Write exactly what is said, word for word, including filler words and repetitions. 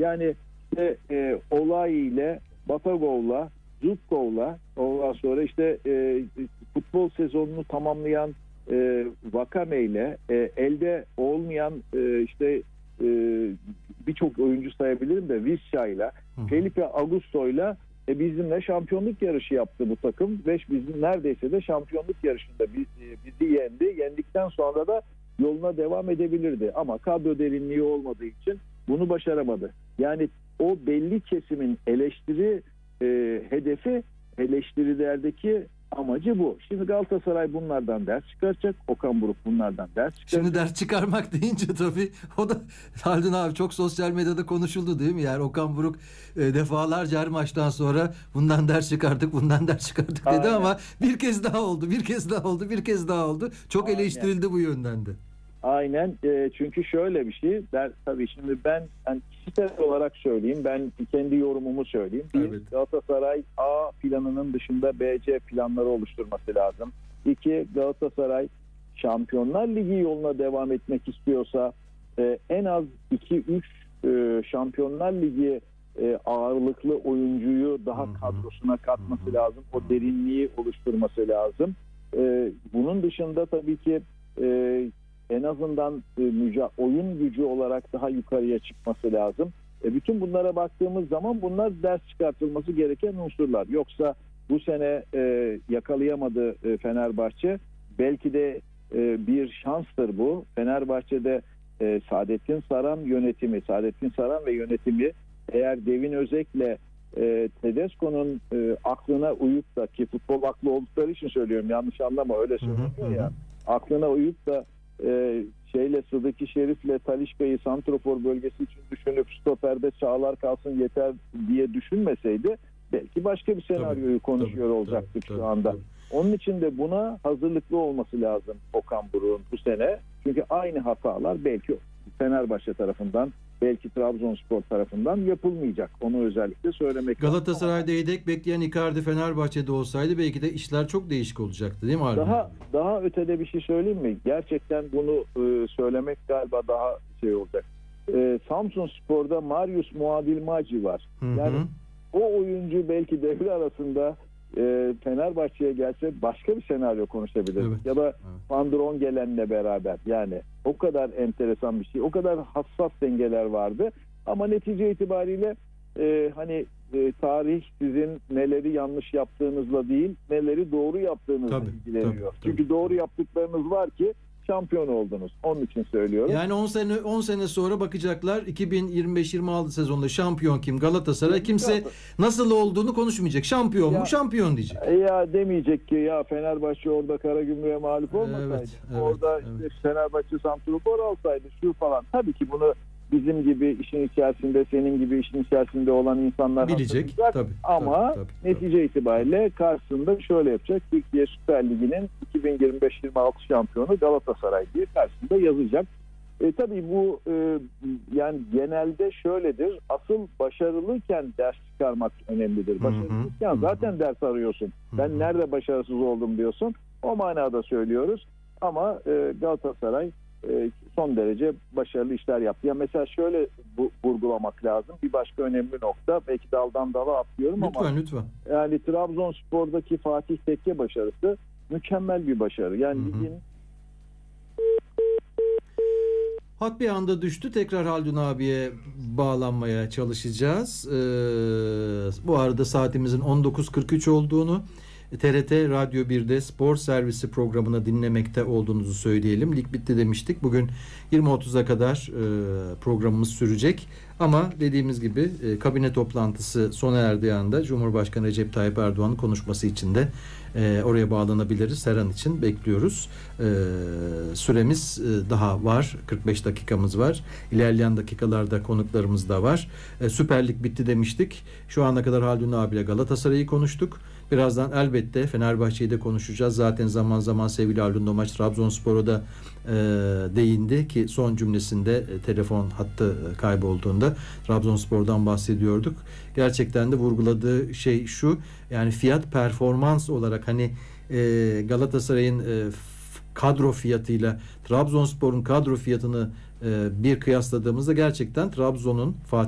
Yani işte, e, Olay ile Batagov'la, Zubkov'la, ondan sonra işte e, futbol sezonunu tamamlayan e, Vakame ile e, elde olmayan e, işte e, birçok oyuncu sayabilirim de Vizca'yla, Felipe Augusto'yla e, bizimle şampiyonluk yarışı yaptı bu takım ve bizim neredeyse de şampiyonluk yarışında biz, e, bizi yendi. Yendikten sonra da yoluna devam edebilirdi ama kadro derinliği olmadığı için bunu başaramadı. Yani o belli kesimin eleştiri e, hedefi, eleştirilerdeki amacı bu. Şimdi Galatasaray bunlardan ders çıkaracak. Okan Buruk bunlardan ders çıkaracak. Şimdi ders çıkarmak deyince tabii o da Haldun abi çok sosyal medyada konuşuldu değil mi? Yani Okan Buruk e, defalarca her maçtan sonra bundan ders çıkardık, bundan ders çıkardık dedi. Aynen. Ama bir kez daha oldu, bir kez daha oldu, bir kez daha oldu. Çok Aynen. eleştirildi bu yönden de. Aynen. E, çünkü şöyle bir şey. Ben, tabii şimdi ben yani kişisel olarak söyleyeyim. Ben kendi yorumumu söyleyeyim. Bir, evet. Galatasaray A planının dışında B, C planları oluşturması lazım. İki, Galatasaray Şampiyonlar Ligi yoluna devam etmek istiyorsa e, en az iki üç e, Şampiyonlar Ligi e, ağırlıklı oyuncuyu daha Hı-hı. kadrosuna katması Hı-hı. lazım. O derinliği oluşturması lazım. E, bunun dışında tabii ki e, en azından e, müca- oyun gücü olarak daha yukarıya çıkması lazım. E, bütün bunlara baktığımız zaman bunlar ders çıkartılması gereken unsurlar. Yoksa bu sene e, yakalayamadı e, Fenerbahçe. Belki de e, bir şanstır bu. Fenerbahçe'de e, Saadettin Saran yönetimi, Saadettin Saran ve yönetimi eğer Devin Özek'le e, Tedesco'nun e, aklına uyup da, ki futbol aklı oldukları için söylüyorum, yanlış anlama, öyle söylüyor ya, aklına uyup da Ee, şeyle Sıdıki Şerif'le Talisca'yı santrofor bölgesi için düşünüp stoperde Çağlar kalsın yeter diye düşünmeseydi belki başka bir senaryoyu tabii, konuşuyor tabii, olacaktık tabii, şu tabii, anda. Tabii. Onun için de buna hazırlıklı olması lazım Okan Buruk'un bu sene. Çünkü aynı hatalar belki Fenerbahçe tarafından, belki Trabzonspor tarafından yapılmayacak. Onu özellikle söylemek lazım. Galatasaray'da yedek bekleyen Icardi Fenerbahçe'de olsaydı belki de işler çok değişik olacaktı değil mi abi? Daha daha ötede bir şey söyleyeyim mi? Gerçekten bunu e, söylemek galiba daha şey olacak. E, Samsunspor'da Marius Muadilmaci var. Hı hı. Yani o oyuncu belki devre arasında e, Fenerbahçe'ye gelse başka bir senaryo konuşabilir. Evet. Ya da evet. Van Drongelen'le beraber. Yani o kadar enteresan bir şey. O kadar hassas dengeler vardı. Ama netice itibariyle e, hani e, tarih sizin neleri yanlış yaptığınızla değil, neleri doğru yaptığınızla tabii, ilgileniyor. Tabii, Çünkü tabii. doğru yaptıklarınız var ki şampiyon oldunuz. Onun için söylüyorum. Yani on sene on sene sonra bakacaklar iki bin yirmi beş yirmi altı sezonunda şampiyon kim? Galatasaray. Ya, kimse ya, nasıl olduğunu konuşmayacak. Şampiyon ya, mu? Şampiyon diyecek. Ya demeyecek ki ya Fenerbahçe orada Karagümrük'e mağlup olmasaydı. Evet, evet, orada evet. işte Fenerbahçe santrofor alsaydı şu falan. Tabii ki bunu bizim gibi işin içerisinde, senin gibi işin içerisinde olan insanlar bilecek. Tabii, ama tabii, tabii, netice tabii. itibariyle karşısında şöyle yapacak. Türkiye Süper Ligi'nin iki bin yirmi beş yirmi altı şampiyonu Galatasaray diye karşısında yazacak. E, tabii bu e, yani genelde şöyledir. Asıl başarılıyken ders çıkarmak önemlidir. Başarılıyken zaten ders arıyorsun. Hı-hı. Ben nerede başarısız oldum diyorsun. O manada söylüyoruz. Ama e, Galatasaray son derece başarılı işler yaptı. Ya mesela şöyle bu, vurgulamak lazım. Bir başka önemli nokta. Belki daldan dala atlıyorum lütfen, ama lütfen. Yani Trabzonspor'daki Fatih Tekke başarısı mükemmel bir başarı. Yani Hı-hı. ligin hat bir anda düştü. Tekrar Haldun abiye bağlanmaya çalışacağız. Ee, bu arada saatimizin on dokuz kırk üç olduğunu, T R T Radyo bir'de spor servisi programını dinlemekte olduğunuzu söyleyelim. Lig bitti demiştik. Bugün yirmi otuza kadar e, programımız sürecek. Ama dediğimiz gibi e, kabine toplantısı sona erdiği anda Cumhurbaşkanı Recep Tayyip Erdoğan'ın konuşması için de e, oraya bağlanabiliriz. Her an için bekliyoruz. E, süremiz e, daha var. kırk beş dakikamız var. İlerleyen dakikalarda konuklarımız da var. E, Süper Lig bitti demiştik. Şu ana kadar Haldun abiyle Galatasaray'ı konuştuk. Birazdan elbette Fenerbahçe'yi de konuşacağız. Zaten zaman zaman sevgili Haldun Domaç Trabzonspor'a da e, değindi ki son cümlesinde e, telefon hattı e, kaybolduğunda Trabzonspor'dan bahsediyorduk. Gerçekten de vurguladığı şey şu, yani fiyat performans olarak hani e, Galatasaray'ın e, kadro fiyatıyla Trabzonspor'un kadro fiyatını e, bir kıyasladığımızda gerçekten Trabzon'un Fatih